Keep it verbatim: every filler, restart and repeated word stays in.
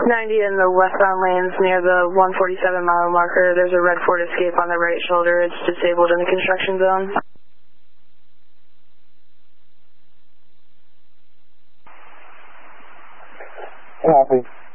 ninety in the westbound lanes near the one forty-seven mile marker. There's a red Ford Escape on the right shoulder. It's disabled in the construction zone. Copy.